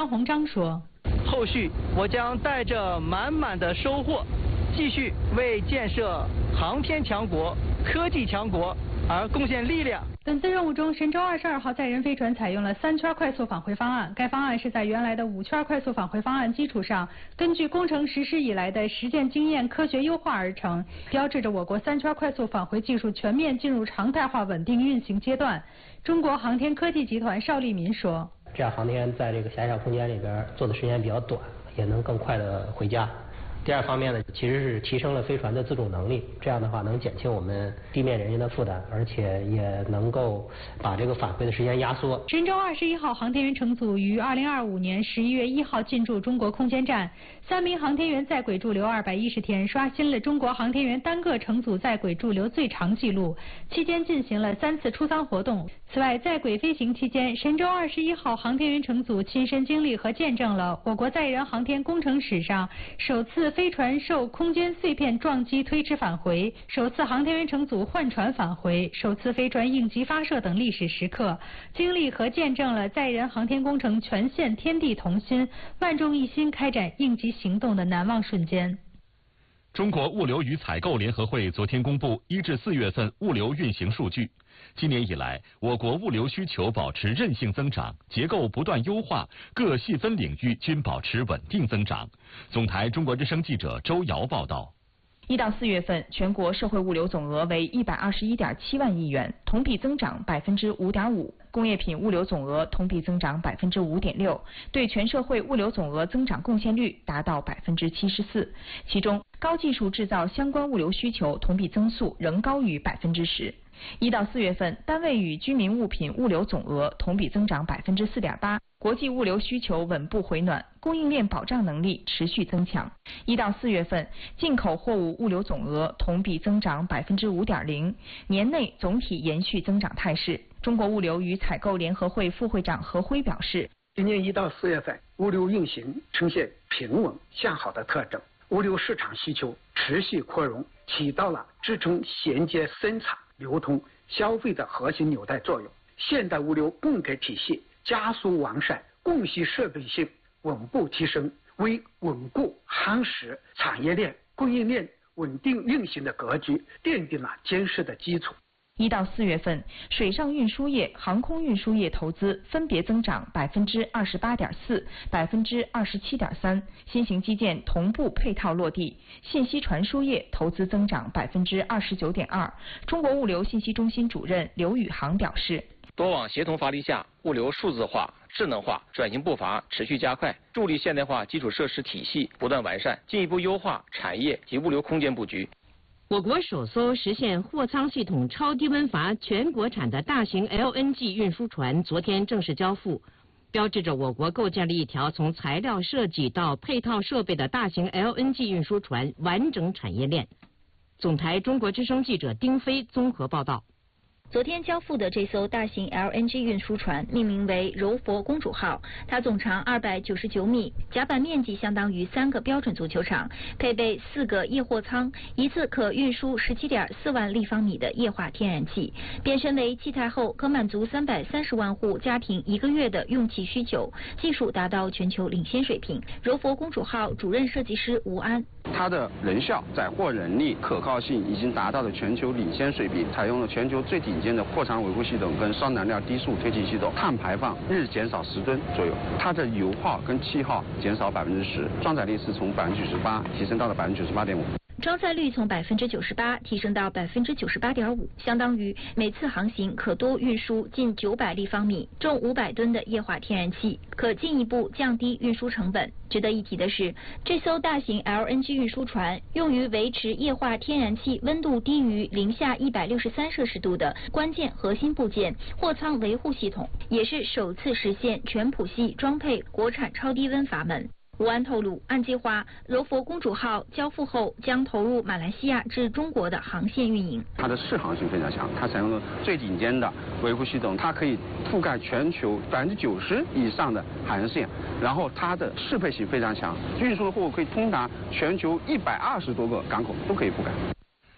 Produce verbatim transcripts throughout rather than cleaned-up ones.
鸿章说：“ 后续我将带着满满的收获，继续为建设航天强国、科技强国而贡献力量。” 本次任务中，神舟二十二号载人飞船采用了三圈快速返回方案。该方案是在原来的五圈快速返回方案基础上，根据工程实施以来的实践经验科学优化而成，标志着我国三圈快速返回技术全面进入常态化稳定运行阶段。中国航天科技集团邵立民说：“ 这样航天在这个狭小空间里边做的时间比较短，也能更快的回家。第二方面呢，其实是提升了飞船的自主能力，这样的话能减轻我们地面人员的负担，而且也能够把这个返回的时间压缩。” 神舟二十一号航天员乘组于二零二五年十一月一号进驻中国空间站，三名航天员在轨驻留二百一十天，刷新了中国航天员单个乘组在轨驻留最长纪录。期间进行了三次出舱活动。此外，在轨飞行期间，神舟二十一号航天员乘组亲身经历和见证了我国载人航天工程史上首次飞船受空间碎片撞击推迟返回，首次航天员乘组换船返回，首次飞船应急发射等历史时刻，经历和见证了载人航天工程全线天地同心、万众一心开展应急行动的难忘瞬间。 中国物流与采购联合会昨天公布一至四月份物流运行数据。今年以来，我国物流需求保持韧性增长，结构不断优化，各细分领域均保持稳定增长。总台中国之声记者周瑶报道。 一到四月份，全国社会物流总额为一百二十一点七万亿元，同比增长百分之五点五。工业品物流总额同比增长百分之五点六，对全社会物流总额增长贡献率达到百分之七十四。其中，高技术制造相关物流需求同比增速仍高于百分之十。一到四月份，单位与居民物品物流总额同比增长百分之四点八，国际物流需求稳步回暖，供应链保障能力持续增强。一到四月份，进口货物物流总额同比增长百分之五点零，年内总体延续增长态势。中国物流与采购联合会副会长何辉表示， 今年一到四月份，物流运行呈现平稳向好的特征，物流市场需求持续扩容，起到了支撑衔接生产、流通、消费的核心纽带作用。现代物流供给体系加速完善，供需设备性稳步提升，为稳固夯实产业链、供应链稳定运行的格局奠定了坚实的基础。 一到四月份，水上运输业、航空运输业投资分别增长百分之二十八点四、百分之二十七点三，新型基建同步配套落地。信息传输业投资增长百分之二十九点二。中国物流信息中心主任刘宇航表示， 多网协同发力下，物流数字化、智能化转型步伐持续加快，助力现代化基础设施体系不断完善，进一步优化产业及物流空间布局。 我国首艘实现货舱系统超低温阀全国产的大型 L N G 运输船昨天正式交付，标志着我国构建了一条从材料设计到配套设备的大型 L N G 运输船完整产业链。总台中国之声记者丁飞综合报道。 昨天交付的这艘大型 L N G 运输船命名为柔佛公主号，它总长二百九十九米，甲板面积相当于三个标准足球场，配备四个液货舱，一次可运输十七点四万立方米的液化天然气。变身为气态后，可满足三百三十万户家庭一个月的用气需求，技术达到全球领先水平。柔佛公主号主任设计师吴安， 它的人效、载货能力、可靠性已经达到了全球领先水平，采用了全球最顶尖的货舱维护系统跟双燃料低速推进系统，碳排放日减少十吨左右，它的油耗跟气耗减少百分之十，装载力是从百分之九十八提升到了百分之九十八点五。 装载率从百分之九十八提升到百分之九十八点五，相当于每次航行可多运输近九百立方米、重五百吨的液化天然气，可进一步降低运输成本。值得一提的是，这艘大型 L N G 运输船用于维持液化天然气温度低于零下一百六十三摄氏度的关键核心部件货舱维护系统，也是首次实现全谱系装配国产超低温阀门。吴安透露，按计划，柔佛公主号交付后将投入马来西亚至中国的航线运营。 它的适航性非常强，它采用了最顶尖的维护系统，它可以覆盖全球百分之九十以上的航线，然后它的适配性非常强，运输的货物可以通达全球一百二十多个港口都可以覆盖。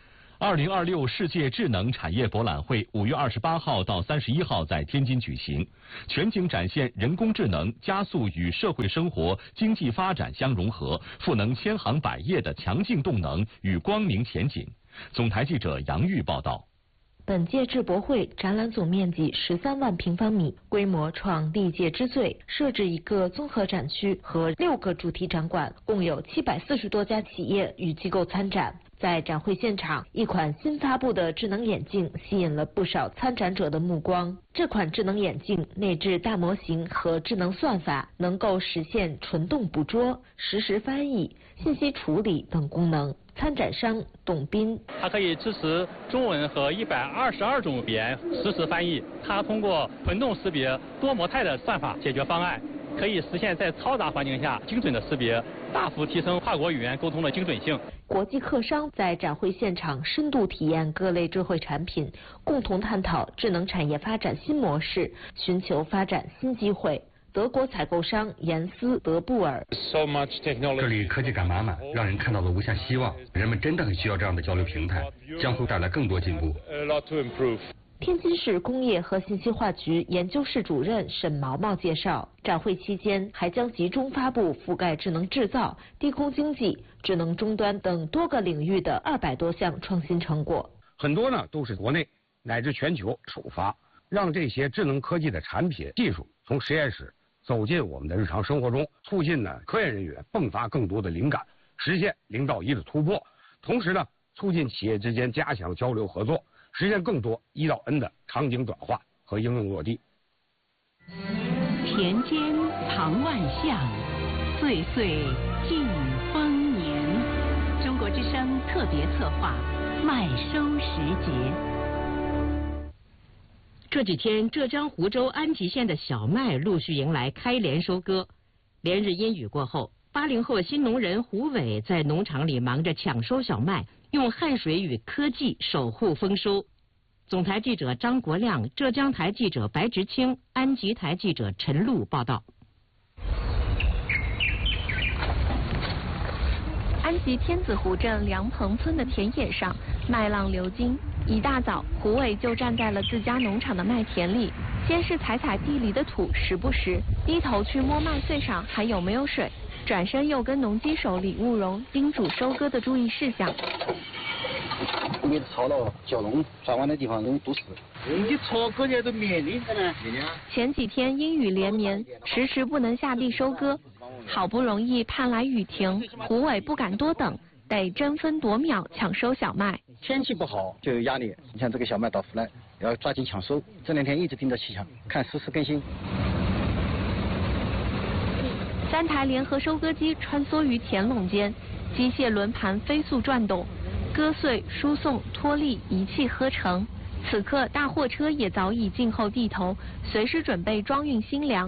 二零二六世界智能产业博览会五月二十八号到三十一号在天津举行，全景展现人工智能加速与社会生活、经济发展相融合，赋能千行百业的强劲动能与光明前景。总台记者杨玉报道。 本届智博会展览总面积十三万平方米，规模创历届之最，设置一个综合展区和六个主题展馆，共有七百四十多家企业与机构参展。在展会现场，一款新发布的智能眼镜吸引了不少参展者的目光。这款智能眼镜内置大模型和智能算法，能够实现纯动捕捉、实时翻译、信息处理等功能。参展商董斌， 它可以支持中文和一百二十二种语言实时翻译。它通过混动识别多模态的算法解决方案，可以实现在嘈杂环境下精准的识别，大幅提升跨国语言沟通的精准性。 国际客商在展会现场深度体验各类智慧产品，共同探讨智能产业发展新模式，寻求发展新机会。德国采购商严斯德布尔， 这里科技感满满，让人看到了无限希望。人们真的很需要这样的交流平台，将会带来更多进步。 天津市工业和信息化局研究室主任沈毛毛介绍，展会期间还将集中发布覆盖智能制造、低空经济、智能终端等多个领域的二百多项创新成果。 很多呢都是国内乃至全球首发，让这些智能科技的产品技术从实验室走进我们的日常生活中，促进呢科研人员迸发更多的灵感，实现零到一的突破。同时呢，促进企业之间加强交流合作，实现更多一到 N 的场景转化和应用落地。 田间藏万象，岁岁尽丰年。中国之声特别策划麦收时节。 这几天，浙江湖州安吉县的小麦陆续迎来开镰收割。连日阴雨过后，八零后新农人胡伟在农场里忙着抢收小麦，用汗水与科技守护丰收。总台记者张国亮、浙江台记者白直清、安吉台记者陈露报道。 安吉天子湖镇梁棚村的田野上，麦浪流金。一大早，胡伟就站在了自家农场的麦田里，先是踩踩地里的土，时不时低头去摸麦穗上还有没有水，转身又跟农机手李务荣叮嘱收割的注意事项。 每次操了蛟龙转弯的地方容易堵死。农机操割的都面临着呢。 前几天阴雨连绵，迟迟不能下地收割，好不容易盼来雨停，胡伟不敢多等，得争分夺秒抢收小麦。 天气不好就有压力，你像这个小麦到腐烂，要抓紧抢收。这两天一直盯着气象，看实时更新。 三台联合收割机穿梭于田垄间，机械轮盘飞速转动，割碎、输送、脱粒一气呵成。此刻，大货车也早已静候地头，随时准备装运新粮。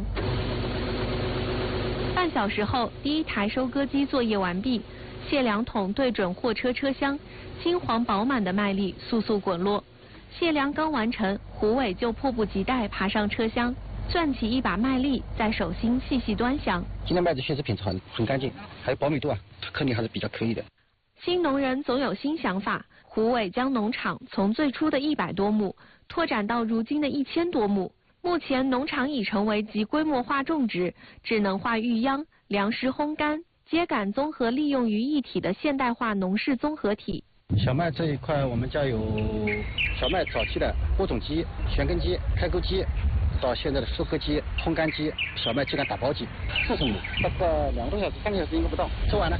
半小时后，第一台收割机作业完毕，卸粮桶对准货车车厢，金黄饱满的麦粒簌簌滚落。卸粮刚完成，胡伟就迫不及待爬上车厢，攥起一把麦粒，在手心细细端详。 今天麦子确实品质很很干净，还有保密度啊，颗粒还是比较可以的。 新农人总有新想法，胡伟将农场从最初的一百多亩拓展到如今的一千多亩。目前农场已成为集规模化种植、智能化育秧、粮食烘干、秸秆综合利用于一体的现代化农事综合体。 小麦这一块，我们家有小麦早期的播种机、旋耕机、开沟机，到现在的收割机、烘干机、小麦秸秆打包机，四十亩，大概两个多小时、三个小时应该不到，收完了。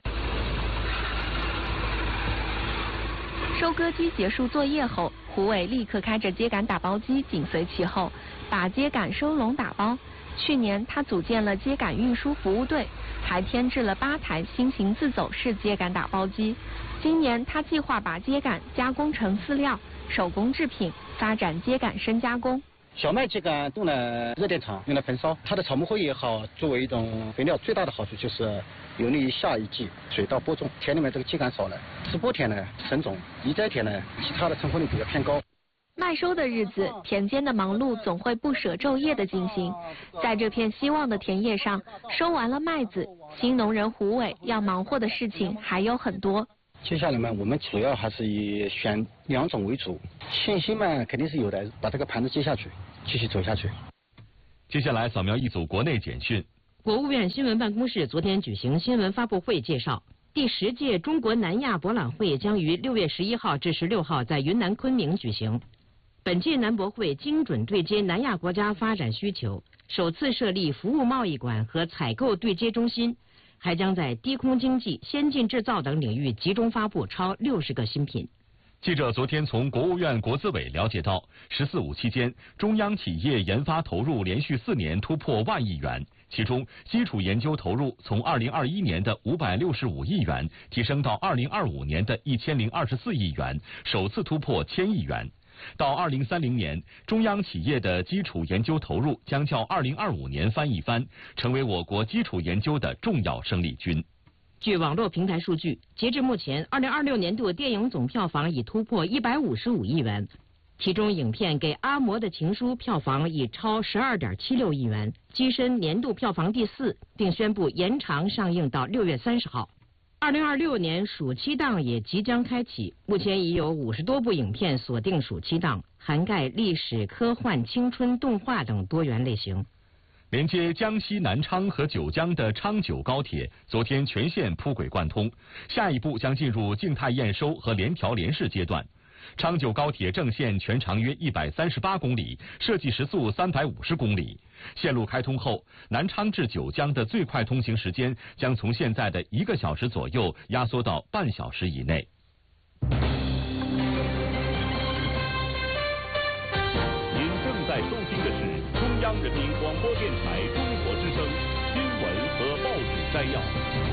收割机结束作业后，胡伟立刻开着秸秆打包机紧随其后，把秸秆收拢打包。去年他组建了秸秆运输服务队，还添置了八台新型自走式秸秆打包机。今年他计划把秸秆加工成饲料、手工制品，发展秸秆深加工。 小麦秸秆用了热电场，用来焚烧，它的草木灰也好，作为一种肥料，最大的好处就是有利于下一季水稻播种。田里面这个秸秆少了，直播田呢生种，移栽田呢其他的成活率比较偏高。 麦收的日子，田间的忙碌总会不舍昼夜的进行。在这片希望的田野上，收完了麦子，新农人胡伟要忙活的事情还有很多。 接下来嘛，我们主要还是以选两种为主，信心嘛肯定是有的，把这个盘子接下去，继续走下去。 接下来扫描一组国内简讯。 国务院新闻办公室昨天举行新闻发布会，介绍第十届中国南亚博览会将于六月十一号至十六号在云南昆明举行。本届南博会精准对接南亚国家发展需求，首次设立服务贸易馆和采购对接中心，还将在低空经济、先进制造等领域集中发布超六十个新品。 记者昨天从国务院国资委了解到，十四五期间，中央企业研发投入连续四年突破万亿元，其中基础研究投入从二零二一年的五百六十五亿元提升到二零二五年的一千零二十四亿元，首次突破千亿元。到二零三零年，中央企业的基础研究投入将较二零二五年翻一番，成为我国基础研究的重要生力军。 据网络平台数据，截至目前，二零二六年度电影总票房已突破一百五十五亿元，其中影片《给阿嬷的情书》票房已超十二点七六亿元，跻身年度票房第四，并宣布延长上映到六月三十号。二零二六年暑期档也即将开启，目前已有五十多部影片锁定暑期档，涵盖历史、科幻、青春、动画等多元类型。 连接江西南昌和九江的昌九高铁昨天全线铺轨贯通，下一步将进入静态验收和联调联试阶段。昌九高铁正线全长约一百三十八公里，设计时速三百五十公里。线路开通后，南昌至九江的最快通行时间将从现在的一个小时左右压缩到半小时以内。您正在收听的是中央人民广播电台中国之声新闻和报纸摘要。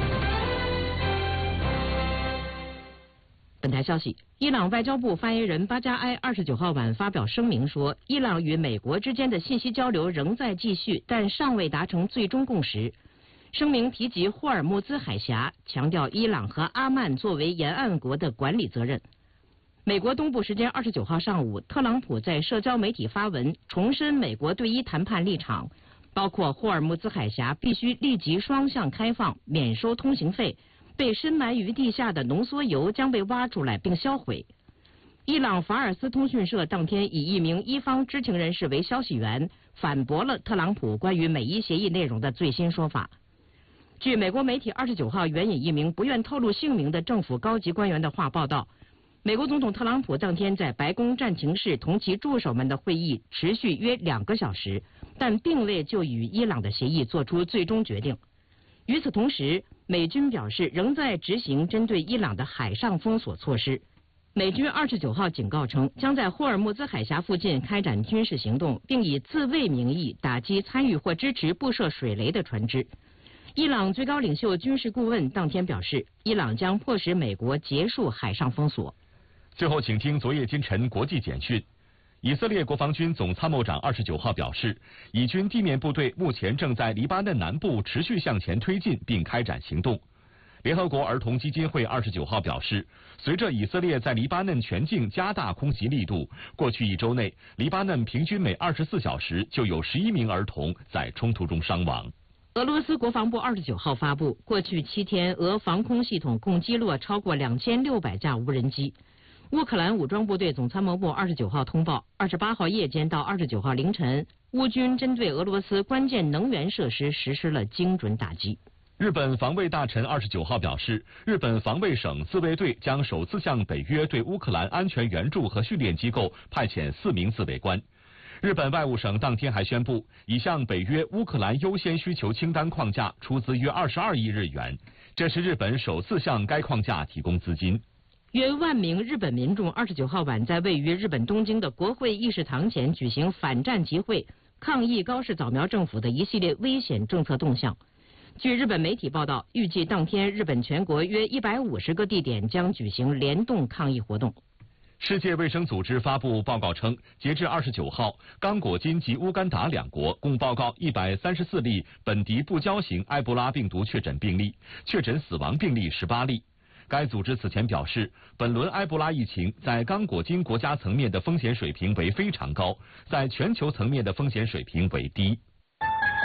本台消息，伊朗外交部发言人巴加埃二十九号晚发表声明说，伊朗与美国之间的信息交流仍在继续，但尚未达成最终共识。声明提及霍尔木兹海峡，强调伊朗和阿曼作为沿岸国的管理责任。美国东部时间二十九号上午，特朗普在社交媒体发文，重申美国对伊谈判立场，包括霍尔木兹海峡必须立即双向开放，免收通行费。被深埋于地下的浓缩铀将被挖出来并销毁。伊朗法尔斯通讯社当天以一名伊方知情人士为消息源，反驳了特朗普关于美伊协议内容的最新说法。据美国媒体二十九号援引一名不愿透露姓名的政府高级官员的话报道，美国总统特朗普当天在白宫战情室同其助手们的会议持续约两个小时，但并未就与伊朗的协议做出最终决定。与此同时，美军表示仍在执行针对伊朗的海上封锁措施。美军二十九号警告称，将在霍尔木兹海峡附近开展军事行动，并以自卫名义打击参与或支持布设水雷的船只。伊朗最高领袖军事顾问当天表示，伊朗将迫使美国结束海上封锁。 最后，请听昨夜今晨国际简讯。以色列国防军总参谋长二十九号表示，以军地面部队目前正在黎巴嫩南部持续向前推进并开展行动。联合国儿童基金会二十九号表示，随着以色列在黎巴嫩全境加大空袭力度，过去一周内，黎巴嫩平均每二十四小时就有十一名儿童在冲突中伤亡。 俄罗斯国防部二十九号发布，过去七天，俄防空系统共击落超过两千六百架无人机。乌克兰武装部队总参谋部二十九号通报，二十八号夜间到二十九号凌晨，乌军针对俄罗斯关键能源设施实施了精准打击。 日本防卫大臣二十九号表示，日本防卫省自卫队将首次向北约对乌克兰安全援助和训练机构派遣四名自卫官。日本外务省当天还宣布，已向北约乌克兰优先需求清单框架出资约二十二亿日元，这是日本首次向该框架提供资金。 约万名日本民众二十九号晚在位于日本东京的国会议事堂前举行反战集会，抗议高市早苗政府的一系列危险政策动向。据日本媒体报道，预计当天日本全国约一百五十个地点将举行联动抗议活动。 世界卫生组织发布报告称，截至二十九号，刚果金及乌干达两国共报告一百三十四例本地不交型埃博拉病毒确诊病例，确诊死亡病例十八例。该组织此前表示，本轮埃博拉疫情在刚果金国家层面的风险水平为非常高，在全球层面的风险水平为低。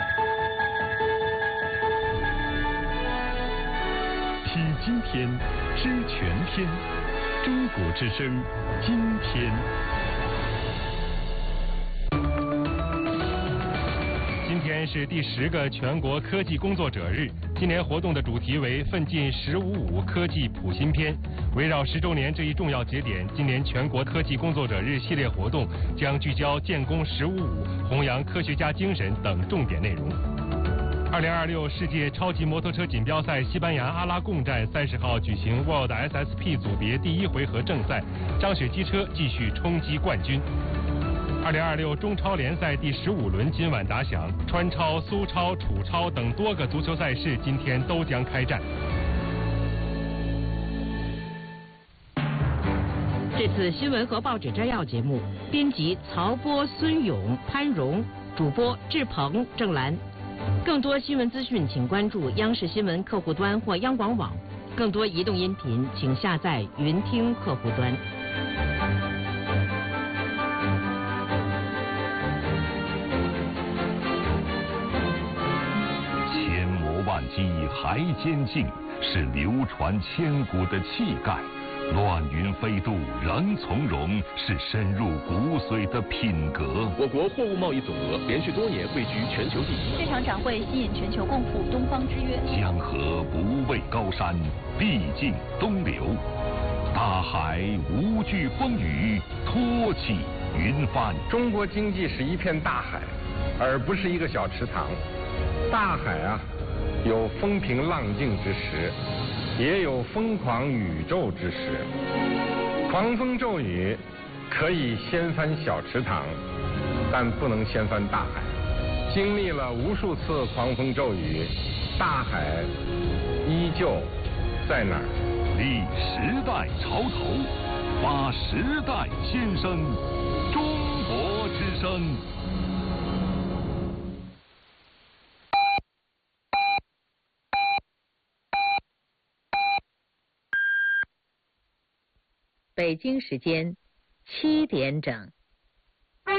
听今天， 知全天，中国之声，今天。今天是第十个全国科技工作者日，今年活动的主题为奋进“十五五”科技谱新篇。围绕十周年这一重要节点，今年全国科技工作者日系列活动将聚焦建功“十五五”、弘扬科学家精神等重点内容。二零二六世界超级摩托车锦标赛西班牙阿拉贡站三十号举行 World S S P 组别第一回合正赛，张雪机车继续冲击冠军。二零二六中超联赛第十五轮今晚打响，川超、苏超、楚超等多个足球赛事今天都将开战。 这次新闻和报纸摘要节目，编辑曹波、孙勇、潘荣，主播志鹏、郑兰。更多新闻资讯，请关注央视新闻客户端或央广网。更多移动音频，请下载云听客户端。 千磨万击还坚劲，是流传千古的气概。乱云飞渡仍从容，是深入骨髓的品格。 我国货物贸易总额连续多年位居全球第一。 这场展会吸引全球共赴东方之约。 江河不畏高山，必尽东流。大海无惧风雨，托起云帆。 中国经济是一片大海，而不是一个小池塘。大海啊，有风平浪静之时，也有疯狂宇宙之时。狂风骤雨可以掀翻小池塘，但不能掀翻大海。经历了无数次狂风骤雨，大海依旧在那儿。 立时代潮头，发时代先声，中国之声。 北京时间七点整。